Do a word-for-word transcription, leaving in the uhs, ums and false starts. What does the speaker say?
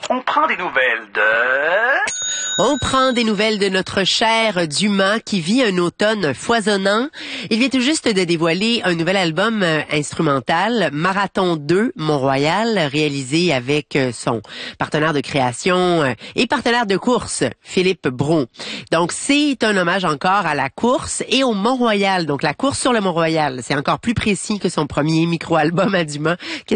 On prend des nouvelles de... On prend des nouvelles de notre cher Dumas qui vit un automne foisonnant. Il vient tout juste de dévoiler un nouvel album instrumental, Marathon deux, Mont-Royal, réalisé avec son partenaire de création et partenaire de course, Philippe Brault. Donc, c'est un hommage encore à la course et au Mont-Royal. Donc, la course sur le Mont-Royal, c'est encore plus précis que son premier micro-album à Dumas.